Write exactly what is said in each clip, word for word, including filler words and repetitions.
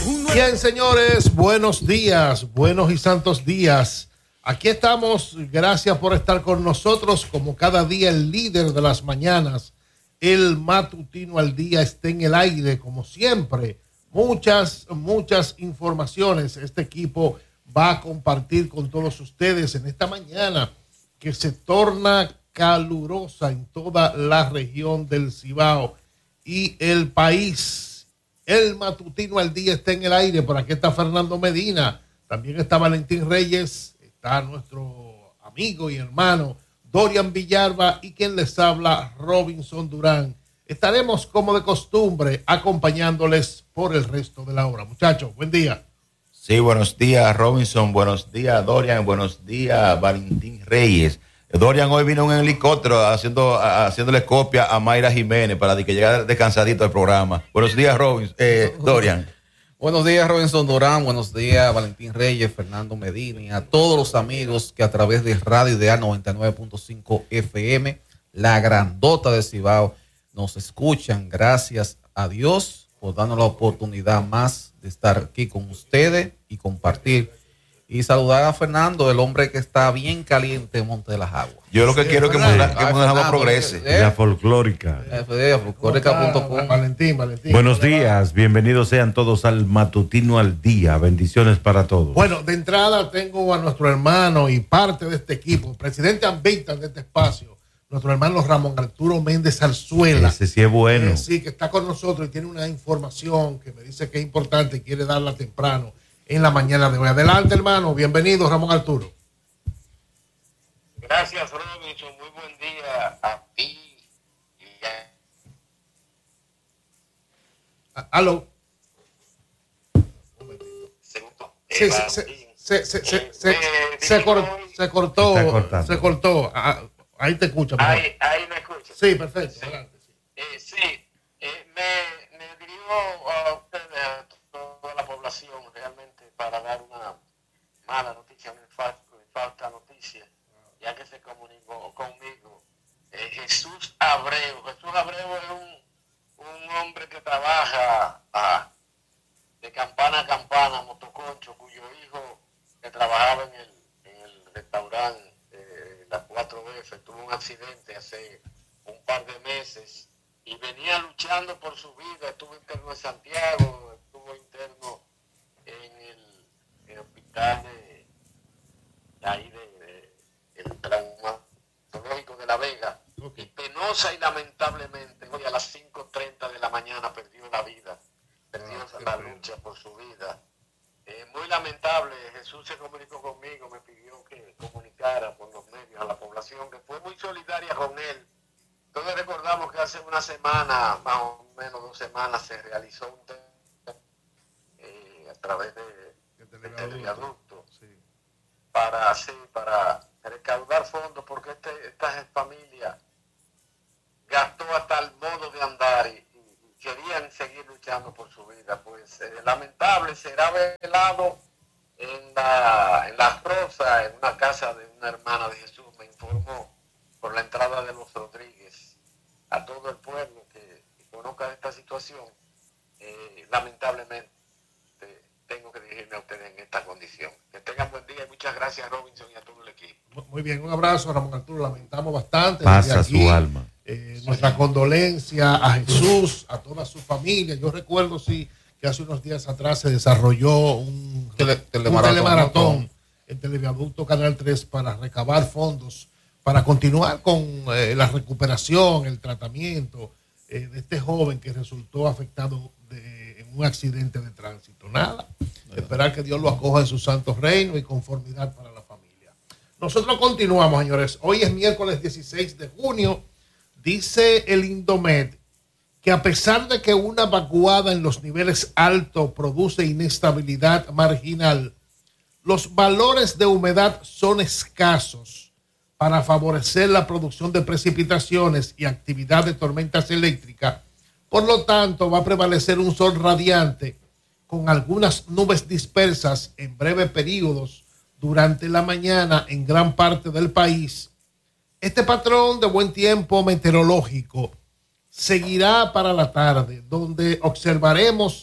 Bien, señores, buenos días, buenos y santos días. Aquí estamos, gracias por estar con nosotros, como cada día el líder de las mañanas, el matutino al día está en el aire, como siempre. Muchas, muchas informaciones este equipo va a compartir con todos ustedes en esta mañana que se torna calurosa en toda la región del Cibao y el país. El matutino al día está en el aire. Por aquí está Fernando Medina, también está Valentín Reyes, está nuestro amigo y hermano Dorian Villalba y quien les habla, Robinson Durán. Estaremos como de costumbre acompañándoles por el resto de la hora. Muchachos, buen día. Sí, buenos días Robinson, buenos días Dorian, buenos días Valentín Reyes. Dorian hoy vino en un helicóptero haciendo, haciéndole copia a Mayra Jiménez para que llegara descansadito al programa. Buenos días Robinson, eh, Dorian. Buenos días Robinson Durán, buenos días Valentín Reyes, Fernando Medina y a todos los amigos que a través de Radio Ideal noventa y nueve punto cinco F M, la grandota de Cibao, nos escuchan. Gracias a Dios por darnos la oportunidad más de estar aquí con ustedes y compartir. Y saludar a Fernando, el hombre que está bien caliente en Monte de las Aguas. Yo lo que sí, quiero es que Monte de las Aguas progrese. ¿Eh? La folclórica. La folclórica punto com. Valentín, Valentín. Buenos días, bienvenidos sean todos al matutino al día. Bendiciones para todos. Bueno, de entrada tengo a nuestro hermano y parte de este equipo, presidente ambiental de este espacio, nuestro hermano Ramón Arturo Méndez Arzuela. Ese sí es bueno. Eh, sí, que está con nosotros y tiene una información que me dice que es importante y quiere darla temprano en la mañana de hoy. Adelante, hermano. Bienvenido, Ramón Arturo. Gracias, Robinson. Muy buen día a ti y a... Aló. Sí, se, se, se, se, se, se, se, cor, se cortó. Se cortó. Ah, ahí te escucho. Ahí, ahí me escuchas. Sí, perfecto. Sí, adelante, sí. Eh, sí eh, me, me dirijo a ustedes, a toda la población, realmente para dar una mala noticia, una falta, una falta noticia, ya que se comunicó conmigo eh, Jesús Abreu. Jesús Abreu es un, un hombre que trabaja a, de campana a campana, motoconcho, cuyo hijo que trabajaba en el, en el restaurante eh, La cuatro F tuvo un accidente hace un par de meses y venía luchando por su vida. Estuvo interno en Santiago, estuvo interno en el, el hospital de, de ahí de, de el traumatológico de La Vega, okay. Y penosa y lamentablemente hoy a las cinco treinta de la mañana perdió la vida, perdió ah, la lucha por su vida. Eh, muy lamentable. Jesús se comunicó conmigo, me pidió que comunicara por los medios a la población, que fue muy solidaria con él. Entonces recordamos que hace una semana, más o menos dos semanas, se realizó un test eh, a través de, de televiaducto, sí. para, sí, para recaudar fondos, porque este, esta familia gastó hasta el modo de andar y, y, y querían seguir luchando por su vida. Pues eh, lamentable, será velado en la, en la Rosa, en una casa de una hermana de Jesús, me informó por la entrada de los Rodríguez. A todo el pueblo que, que conozca esta situación, eh, lamentablemente tengo que dirigirme a ustedes en esta condición. Que tengan buen día y muchas gracias, Robinson, y a todo el equipo. Muy bien, un abrazo, Ramón Arturo. Lamentamos bastante. Pasa aquí, su alma. Eh, nuestra condolencia a Jesús, a toda su familia. Yo recuerdo, sí, que hace unos días atrás se desarrolló un, Tele, telemaratón, un telemaratón en Televiaducto Canal tres para recabar fondos, para continuar con eh, la recuperación, el tratamiento eh, de este joven que resultó afectado de, en un accidente de tránsito. Nada, esperar que Dios lo acoja en su santo reino y conformidad para la familia. Nosotros continuamos, señores. Hoy es miércoles dieciséis de junio. Dice el Indomed que a pesar de que una vacuada en los niveles altos produce inestabilidad marginal, los valores de humedad son escasos para favorecer la producción de precipitaciones y actividad de tormentas eléctricas. Por lo tanto, va a prevalecer un sol radiante con algunas nubes dispersas en breves periodos durante la mañana en gran parte del país. Este patrón de buen tiempo meteorológico seguirá para la tarde, donde observaremos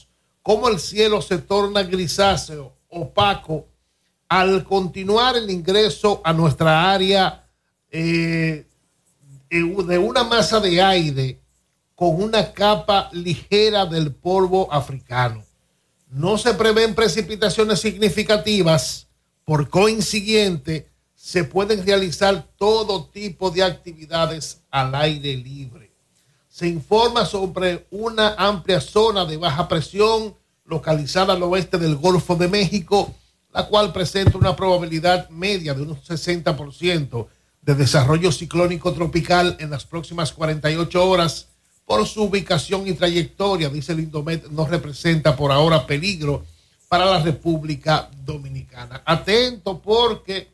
cómo el cielo se torna grisáceo, opaco, al continuar el ingreso a nuestra área eh, de una masa de aire con una capa ligera del polvo africano. No se prevén precipitaciones significativas, por consiguiente, se pueden realizar todo tipo de actividades al aire libre. Se informa sobre una amplia zona de baja presión localizada al oeste del Golfo de México, la cual presenta una probabilidad media de un sesenta por ciento de desarrollo ciclónico tropical en las próximas cuarenta y ocho horas. Por su ubicación y trayectoria, dice el Indomet, no representa por ahora peligro para la República Dominicana. Atento, porque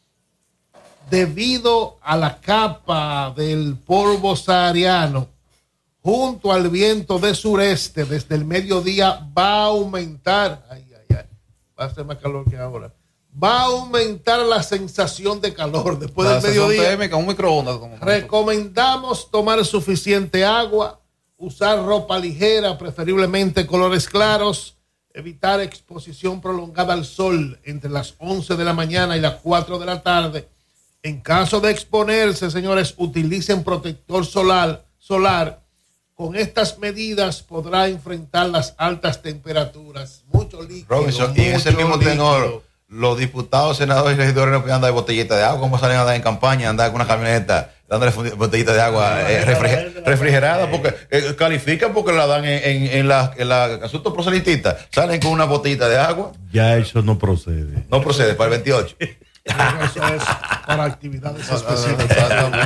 debido a la capa del polvo sahariano, junto al viento de sureste, desde el mediodía va a aumentar, ay, ay, ay, va a ser más calor que ahora, va a aumentar la sensación de calor después la del mediodía. térmica, un microondas. Como Recomendamos tomar suficiente agua, usar ropa ligera, preferiblemente colores claros, evitar exposición prolongada al sol entre las once de la mañana y las cuatro de la tarde. En caso de exponerse, señores, utilicen protector solar, solar. Con estas medidas podrá enfrentar las altas temperaturas. Mucho líquido. Robinson, y en ese mismo tenor, los diputados, senadores y regidores no pueden andar de botellita de agua, como salen a andar en campaña, andar con una camioneta dándole botellita de agua eh, refriger, refrigerada, porque eh, califican porque la dan en, en, en la, en la asunto proselitista, salen con una botellita de agua. Ya eso no procede. No procede para el veintiocho. Eso es para actividades específicas.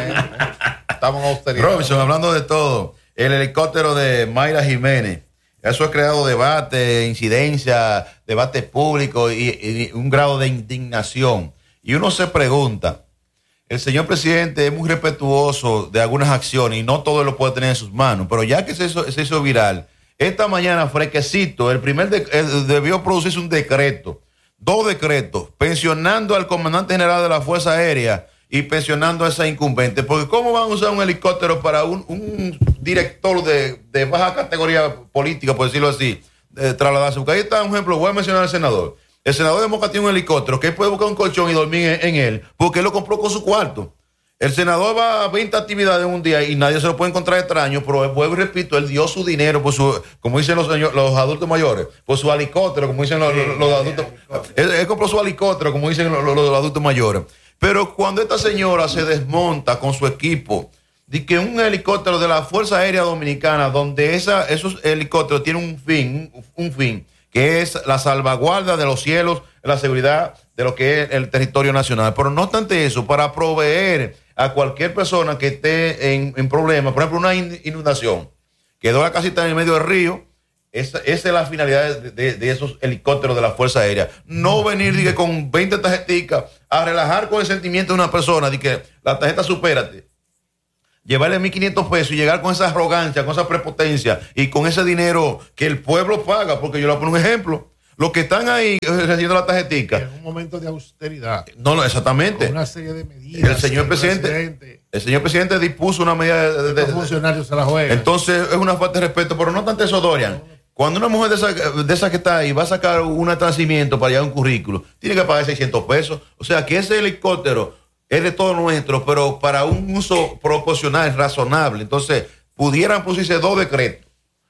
Estamos en austeridad. Robinson, hablando de todo, el helicóptero de Mayra Jiménez, eso ha creado debate, incidencia, debate público y, y un grado de indignación. Y uno se pregunta, el señor presidente es muy respetuoso de algunas acciones y no todo lo puede tener en sus manos, pero ya que se hizo, se hizo viral, esta mañana fresquecito, el primer de, el, debió producirse un decreto, dos decretos, pensionando al comandante general de la Fuerza Aérea y pensionando a esa incumbente, porque ¿cómo van a usar un helicóptero para un, un director de, de baja categoría política, por decirlo así, de trasladarse? Porque ahí está un ejemplo, voy a mencionar al senador. El senador de Moca tiene un helicóptero que él puede buscar un colchón y dormir en, en él, porque él lo compró con su cuarto. El senador va a veinte actividades en un día y nadie se lo puede encontrar extraño, pero vuelvo y repito, él dio su dinero, por su, como dicen los, los adultos mayores, por su helicóptero, como dicen los, los, los adultos. Él, él compró su helicóptero, como dicen los, los, los adultos mayores. Pero cuando esta señora se desmonta con su equipo, de que un helicóptero de la Fuerza Aérea Dominicana, donde esa, esos helicópteros tienen un fin, un, un fin, que es la salvaguarda de los cielos, la seguridad de lo que es el territorio nacional. Pero no obstante eso, para proveer a cualquier persona que esté en, en problemas, por ejemplo, una inundación, quedó la casita en el medio del río, esa, esa es la finalidad de, de, de esos helicópteros de la Fuerza Aérea. No venir diga, con veinte tarjeticas a relajar con el sentimiento de una persona, de que la tarjeta supérate, llevarle mil quinientos pesos y llegar con esa arrogancia, con esa prepotencia y con ese dinero que el pueblo paga, porque yo le voy a poner un ejemplo. Los que están ahí recibiendo la tarjetica. En un momento de austeridad. No, no, exactamente. Con una serie de medidas. El señor presidente, presidente, el señor presidente dispuso una medida de, de, de, los funcionarios se la juegan. Entonces es una falta de respeto, pero no tanto eso, Dorian. Cuando una mujer de esa, de esa que está ahí va a sacar un atrasimiento para llevar un currículo, tiene que pagar seiscientos pesos. O sea que ese helicóptero es de todo nuestro, pero para un uso proporcional, razonable. Entonces, pudieran producirse dos decretos.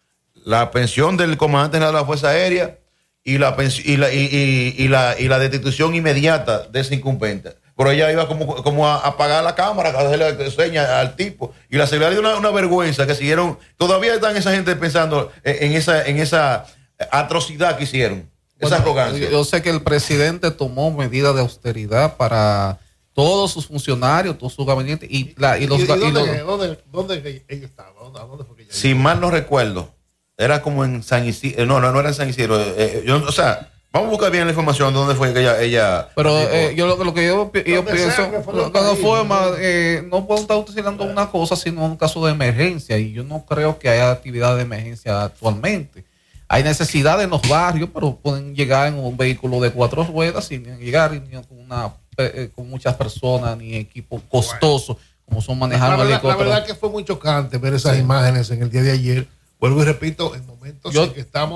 La pensión del comandante de la Fuerza Aérea y la, y la, y, y, y la, y la destitución inmediata de ese incumbente. Pero ella iba como, como a apagar la cámara, a hacerle señas al tipo. Y la seguridad dio una, una vergüenza que siguieron. Todavía están esa gente pensando en, en, esa, en esa atrocidad que hicieron. Esa bueno, arrogancia. Yo sé que el presidente tomó medidas de austeridad para todos sus funcionarios, todo su gabinete. Y, la, y los. ¿Y, y dónde, y los ¿dónde, dónde, dónde ella estaba? ¿Dónde, dónde fue que ella si mal no recuerdo, era como en San Isidro. No, no, no era en San Isidro. Eh, yo, o sea. Vamos a buscar bien la información de dónde fue que ella... ella Pero eh, yo lo, lo que yo, yo pienso, de todas formas, eh, no puedo estar utilizando una cosa, sino un caso de emergencia, y yo no creo que haya actividad de emergencia actualmente. Hay necesidad en los barrios, pero pueden llegar en un vehículo de cuatro ruedas sin llegar ni con, una, eh, con muchas personas, ni equipos costosos, bueno, como son manejando la, la, helicópteros. La verdad que fue muy chocante ver esas sí. imágenes en el día de ayer. Vuelvo y repito, en momentos yo, en que estamos...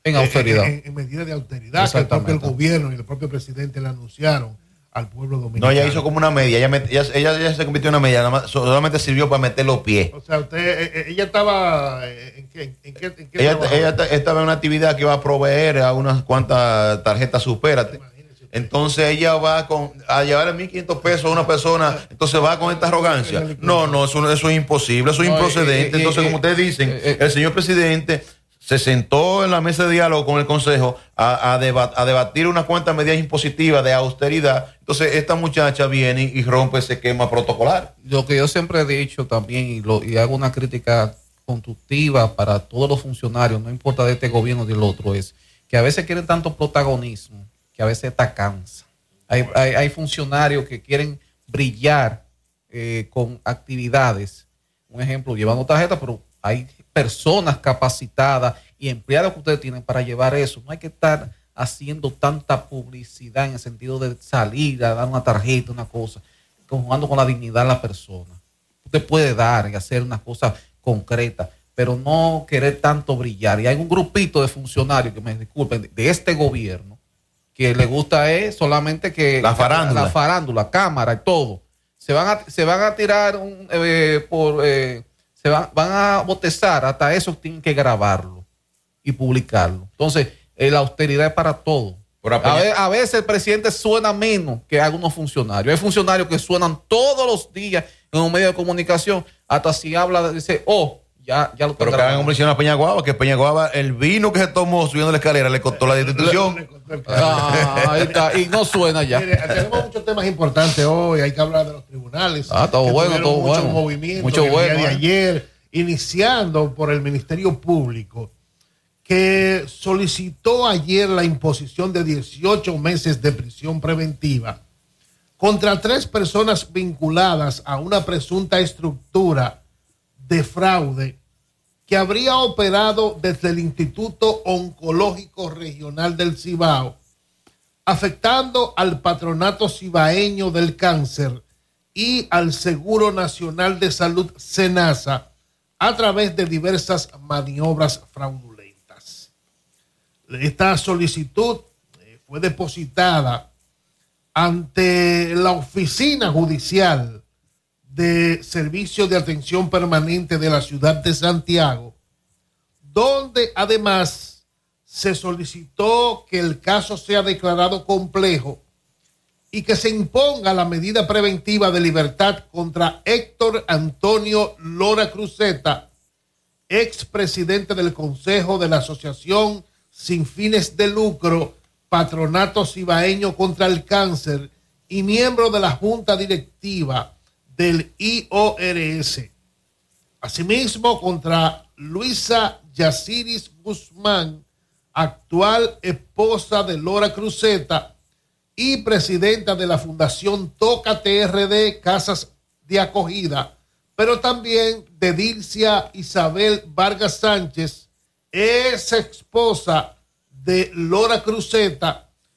en austeridad. En, en, en medida de austeridad que el propio gobierno y el propio presidente le anunciaron al pueblo dominicano. No, ella hizo como una media, ella, ella, ella, ella se convirtió en una media, nada más, solamente sirvió para meter los pies. O sea, usted, ella estaba, ¿en qué? En qué, en qué ella, ella estaba en una actividad que iba a proveer a unas cuantas tarjetas Supérate. Entonces ella va con, a llevar mil quinientos pesos a una persona, entonces va con esta arrogancia. No, no, eso, eso es imposible, eso es no, improcedente. Eh, eh, entonces, eh, como ustedes dicen, eh, eh, el señor presidente se sentó en la mesa de diálogo con el Consejo a, a, debat, a debatir unas cuantas medidas impositivas de austeridad. Entonces esta muchacha viene y rompe ese esquema protocolar. Lo que yo siempre he dicho también, y, lo, y hago una crítica constructiva para todos los funcionarios, no importa de este gobierno o del otro, es que a veces quieren tanto protagonismo que a veces está cansa. Hay, hay, hay funcionarios que quieren brillar eh, con actividades. Un ejemplo, llevando tarjetas, pero hay personas capacitadas y empleados que ustedes tienen para llevar eso. No hay que estar haciendo tanta publicidad en el sentido de salir a dar una tarjeta, una cosa, jugando con la dignidad de la persona. Usted puede dar y hacer una cosa concreta, pero no querer tanto brillar. Y hay un grupito de funcionarios, que me disculpen, de este gobierno, que le gusta es solamente que la farándula, la farándula, cámara y todo. Se van a, se van a tirar un, eh, por, eh, se van, van a botezar, hasta eso tienen que grabarlo y publicarlo. Entonces, eh, la austeridad es para todo. A, ve, a veces el presidente suena menos que algunos funcionarios. Hay funcionarios que suenan todos los días en un medio de comunicación, hasta si habla, dice, oh, Ya, ya lo pero que hagan mención a Peñaguaba, que Peñaguaba, el vino que se tomó subiendo la escalera le costó la destitución. Ah, ahí está, y no suena ya. Mire, tenemos muchos temas importantes hoy, hay que hablar de los tribunales. Ah, todo bueno, todo muchos bueno. movimientos Mucho el bueno, día de eh. ayer, iniciando por el Ministerio Público, que solicitó ayer la imposición de dieciocho meses de prisión preventiva contra tres personas vinculadas a una presunta estructura de fraude que habría operado desde el Instituto Oncológico Regional del Cibao, afectando al Patronato Cibaeño del Cáncer y al Seguro Nacional de Salud SENASA a través de diversas maniobras fraudulentas. Esta solicitud fue depositada ante la Oficina Judicial de Servicio de Atención Permanente de la ciudad de Santiago, donde además se solicitó que el caso sea declarado complejo y que se imponga la medida preventiva de libertad contra Héctor Antonio Lora Cruzeta, expresidente del Consejo de la Asociación Sin Fines de Lucro Patronato Cibaeño contra el Cáncer y miembro de la Junta Directiva del I O R S. Asimismo, contra Luisa Yaciris Guzmán, actual esposa de Lora Cruzeta y presidenta de la Fundación Toca T R D Casas de Acogida, pero también de Dilcia Isabel Vargas Sánchez, ex esposa de Lora Cruzeta